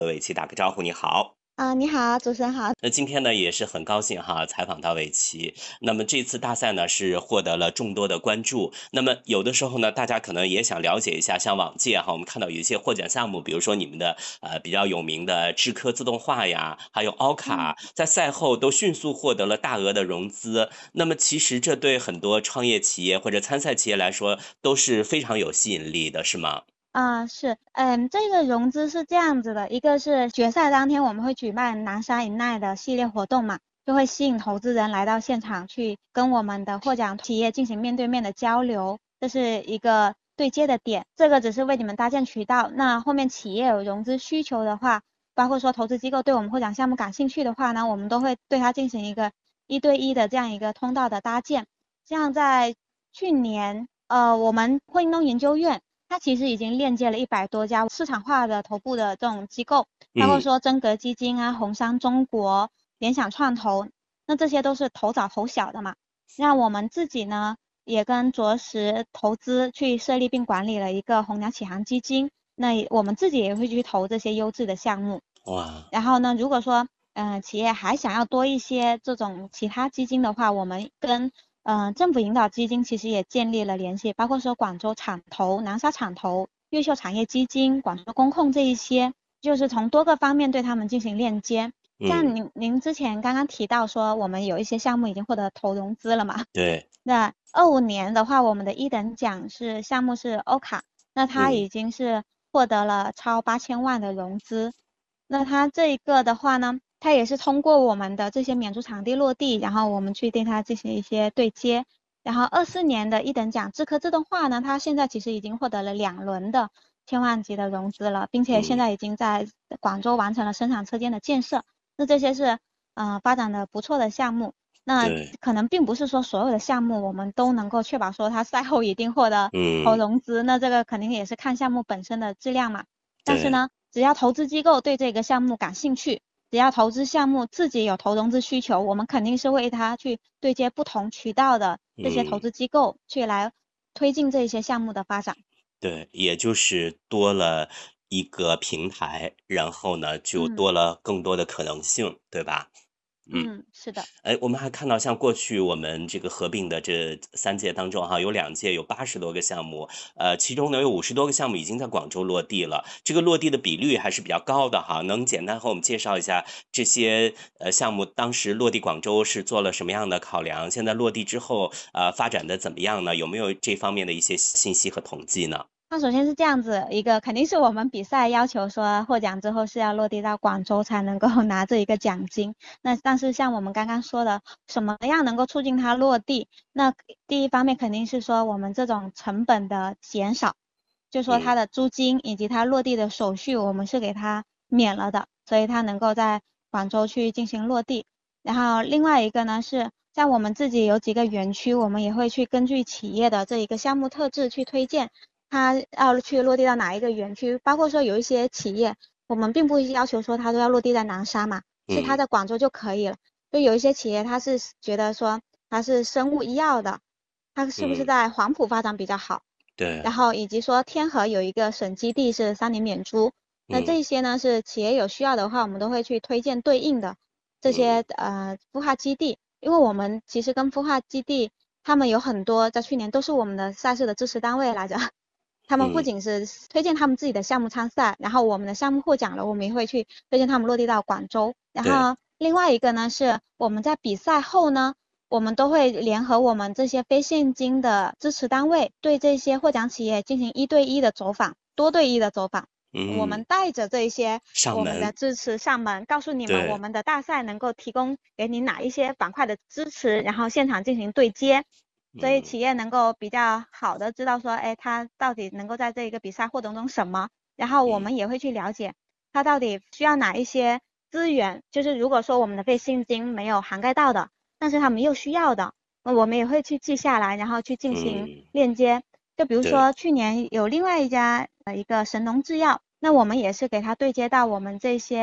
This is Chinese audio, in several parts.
伟奇打个招呼，你好。 你好，主持人好。 那今天呢，也是很高兴哈，采访到伟奇。那么这次大赛呢，是获得了众多的关注。那么有的时候呢，大家可能也想了解一下，像往届哈，我们看到有一些获奖项目，比如说你们的比较有名的智科自动化呀，还有奥嗯卡，在赛后都迅速获得了大额的融资。那么其实这对很多创业企业或者参赛企业来说都是非常有吸引力的，是吗？ 是，这个融资是这样子的，一个是决赛当天我们会举办南沙 Ignite 的系列活动嘛，就会吸引投资人来到现场去跟我们的获奖企业进行面对面的交流，这是一个对接的点。这个只是为你们搭建渠道，那后面企业有融资需求的话，包括说投资机构对我们获奖项目感兴趣的话呢，我们都会对它进行一个一对一的这样一个通道的搭建。像在去年，我们混动研究院。它其实已经链接了100多家市场化的头部的这种机构，包括嗯。 说真格基金啊、红杉中国、联想创投，那这些都是投早投小的嘛。那我们自己呢，也跟着实投资去设立并管理了一个红娘启航基金，那我们自己也会去投这些优质的项目。 哇。 然后呢，如果说企业还想要多一些这种其他基金的话，我们跟政府引导基金其实也建立了联系，包括说广州产投、南沙产投、越秀产业基金、广州公控这一些，就是从多个方面对他们进行链接。 嗯。 像您之前刚刚提到说，我们有一些项目已经获得投融资了嘛？ 对。 那25年的话，我们的一等奖是项目是欧卡，那它嗯。 已经是获得了超8000万的融资。那它这一个的话呢，它也是通过我们的这些免租场地落地，然后我们去对它进行一些对接。然后24年的一等奖智科自动化呢，它现在其实已经获得了2轮的千万级的融资了，并且现嗯。 在已经在广州完成了生产车间的建设。那这些是发展的不错的项目。那对。 可能并不是说所有的项目我们都能够确保说它赛后一定获得投嗯。 融资，那这个肯定也是看项目本身的质量嘛。但是对。 呢，只要投资机构对这个项目感兴趣，只要投资项目自己有投融资需求，我们肯定是为它去对接不同渠道的这些投嗯。 资机构，去来推进这些项目的发展。 对，也就是多了一个平台，然后呢，就嗯多了更多的可能性，对吧？嗯。 嗯，是的。 哎，我们还看到像过去我们这个合并的这3届当中哈，有2届有80多个项目，其中呢有50多个项目已经在广州落地了，这个落地的比率还是比较高的哈。能简单和我们介绍一下这些项目当时落地广州是做了什么样的考量？现在落地之后，发展的怎么样呢？有没有这方面的一些信息和统计呢？ 那首先是这样子一个，肯定是我们比赛要求说获奖之后是要落地到广州才能够拿这一个奖金。那但是像我们刚刚说的，什么样能够促进它落地？那第一方面肯定是说我们这种成本的减少，就说它嗯。 的租金以及它落地的手续，我们是给它免了的，所以它能够在广州去进行落地。然后另外一个呢是，像我们自己有几个园区，我们也会去根据企业的这一个项目特质去推荐。它要去落地到哪一个园区，包括说有一些企业，我们并不要求说它都要落地在南沙嘛，是它嗯。 在广州就可以了。就有一些企业，它是觉得说它是生物医药的，它是不是嗯。 在黄埔发展比较好？然对。 后以及说天河有一个省基地是3年免租，那嗯。 这些呢是企业有需要的话，我们都会去推荐对应的这些嗯。 孵化基地，因为我们其实跟孵化基地他们有很多在去年都是我们的赛事的支持单位来着。他们不嗯。 仅是推荐他们自己的项目参赛，然后我们的项目获奖了，我们也会去推荐他们落地到广州。然对。 后另外一个呢，是我们在比赛后呢，我们都会联合我们这些非现金的支持单位，对这些获奖企业进行1对1的走访、多对1的走访。我们嗯。 带着这些我们的上门。 支持上门，告诉你们我对。 们的大赛能够提供给你哪一些板块的支持，然后现场进行对接。所以嗯。 企业能够比较好的知道说，哎，他到底能够在这一个比赛获得种什么，然后我嗯。 们也会去了解他到底需要哪一些资源，就是如果说我们的非现金没有涵盖到的，但是他们又需要的，那我们也会去记下来，然后去进行嗯。 链接。就比如对。 说去年有另外一家一个神农制药，那我们也是给他对接到我们这些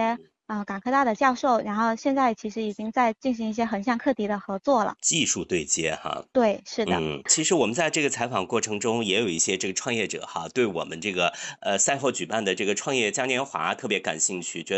港科大的教授，然后现在其实已经在进行一些横向课题的合作了。 技术对接哈。 对，是的。 其实我们在这个采访过程中也有一些这个创业者哈，对我们这个赛后举办的这个创业嘉年华特别感兴趣，觉得